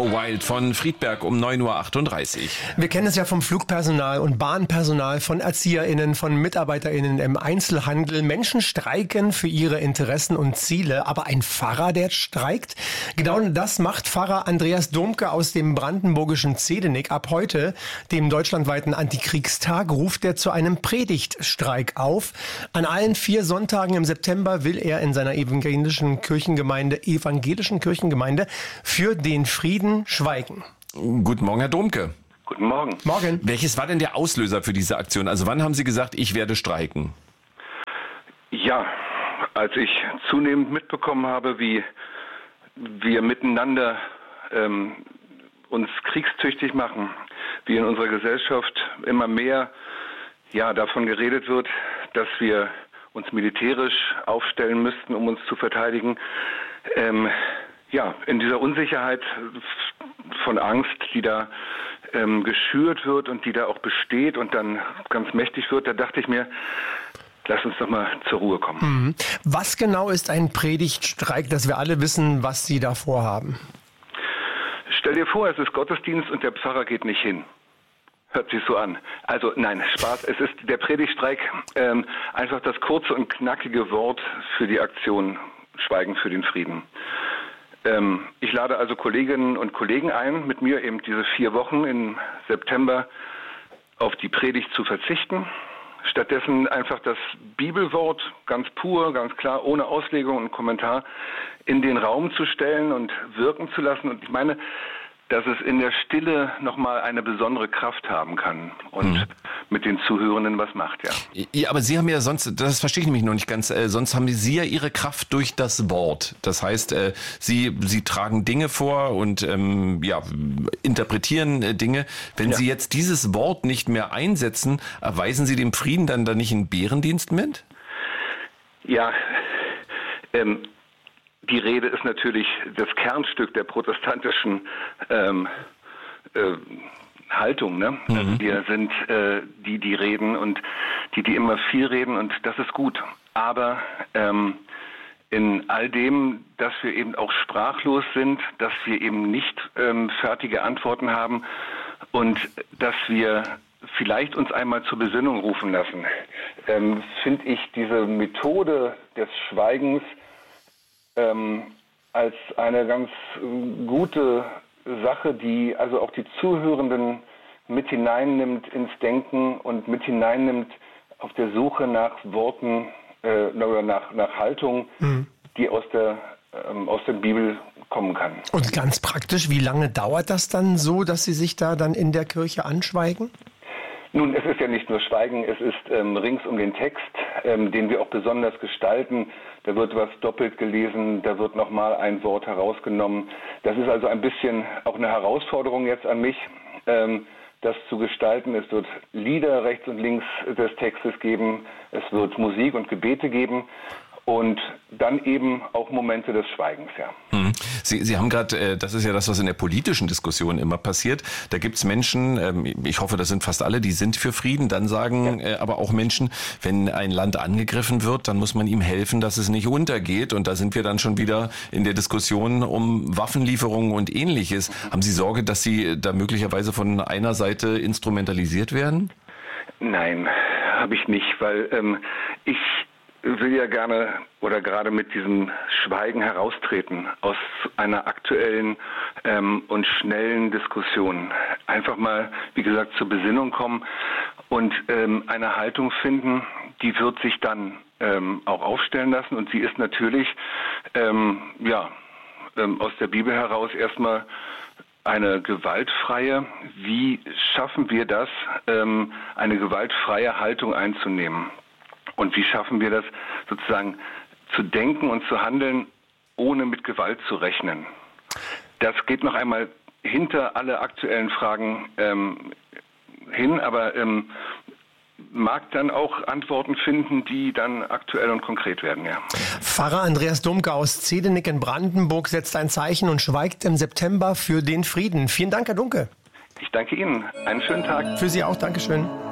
Wild von Friedberg um 9:38 Uhr. Wir kennen es ja vom Flugpersonal und Bahnpersonal, von ErzieherInnen, von MitarbeiterInnen im Einzelhandel. Menschen streiken für ihre Interessen und Ziele. Aber ein Pfarrer, der streikt? Genau das macht Pfarrer Andreas Domke aus dem brandenburgischen Zedenik. Ab heute, dem deutschlandweiten Antikriegstag, ruft er zu einem Predigtstreik auf. An allen 4 Sonntagen im September will er in seiner evangelischen Kirchengemeinde für den Frieden schweigen. Guten Morgen, Herr Domke. Guten Morgen. Morgen. Welches war denn der Auslöser für diese Aktion? Also wann haben Sie gesagt, ich werde streiken? Ja, als ich zunehmend mitbekommen habe, wie wir miteinander uns kriegstüchtig machen, wie in unserer Gesellschaft immer mehr davon geredet wird, dass wir uns militärisch aufstellen müssten, um uns zu verteidigen. In dieser Unsicherheit von Angst, die da geschürt wird und die da auch besteht und dann ganz mächtig wird, da dachte ich mir, lass uns doch mal zur Ruhe kommen. Was genau ist ein Predigtstreik, dass wir alle wissen, was Sie da vorhaben? Stell dir vor, es ist Gottesdienst und der Pfarrer geht nicht hin. Hört sich so an. Also nein, Spaß. Es ist der Predigtstreik, einfach das kurze und knackige Wort für die Aktion Schweigen für den Frieden. Ich lade also Kolleginnen und Kollegen ein, mit mir eben diese 4 Wochen im September auf die Predigt zu verzichten. Stattdessen einfach das Bibelwort ganz pur, ganz klar, ohne Auslegung und Kommentar in den Raum zu stellen und wirken zu lassen. Und ich meine, dass es in der Stille nochmal eine besondere Kraft haben kann und mit den Zuhörenden was macht, ja. Ja, aber Sie haben ja sonst, das verstehe ich nämlich noch nicht ganz, sonst haben Sie ja Ihre Kraft durch das Wort. Das heißt, Sie tragen Dinge vor und interpretieren Dinge. Wenn Sie jetzt dieses Wort nicht mehr einsetzen, erweisen Sie dem Frieden dann da nicht einen Bärendienst mit? Ja, die Rede ist natürlich das Kernstück der protestantischen Haltung, ne? Also wir sind die reden und die immer viel reden und das ist gut. Aber in all dem, dass wir eben auch sprachlos sind, dass wir eben nicht fertige Antworten haben und dass wir vielleicht uns einmal zur Besinnung rufen lassen, finde ich diese Methode des Schweigens als eine ganz gute Sache, die also auch die Zuhörenden mit hineinnimmt ins Denken und mit hineinnimmt auf der Suche nach Worten oder nach Haltung, die aus der Bibel kommen kann. Und ganz praktisch, wie lange dauert das dann so, dass Sie sich da dann in der Kirche anschweigen? Nun, es ist ja nicht nur Schweigen, es ist rings um den Text, den wir auch besonders gestalten. Da wird was doppelt gelesen, da wird nochmal ein Wort herausgenommen. Das ist also ein bisschen auch eine Herausforderung jetzt an mich, das zu gestalten. Es wird Lieder rechts und links des Textes geben, es wird Musik und Gebete geben. Und dann eben auch Momente des Schweigens, ja. Sie haben gerade, das ist ja das, was in der politischen Diskussion immer passiert. Da gibt's Menschen, ich hoffe, das sind fast alle, die sind für Frieden. Dann sagen aber auch Menschen, wenn ein Land angegriffen wird, dann muss man ihm helfen, dass es nicht untergeht. Und da sind wir dann schon wieder in der Diskussion um Waffenlieferungen und Ähnliches. Haben Sie Sorge, dass Sie da möglicherweise von einer Seite instrumentalisiert werden? Nein, habe ich nicht, weil ich will ja gerne oder gerade mit diesem Schweigen heraustreten aus einer aktuellen und schnellen Diskussion. Einfach mal, wie gesagt, zur Besinnung kommen und eine Haltung finden, die wird sich dann auch aufstellen lassen. Und sie ist natürlich aus der Bibel heraus erstmal eine gewaltfreie. Wie schaffen wir das, eine gewaltfreie Haltung einzunehmen? Und wie schaffen wir das, sozusagen zu denken und zu handeln, ohne mit Gewalt zu rechnen? Das geht noch einmal hinter alle aktuellen Fragen hin, aber mag dann auch Antworten finden, die dann aktuell und konkret werden, ja. Pfarrer Andreas Domke aus Zedenik in Brandenburg setzt ein Zeichen und schweigt im September für den Frieden. Vielen Dank, Herr Domke. Ich danke Ihnen. Einen schönen Tag. Für Sie auch. Dankeschön.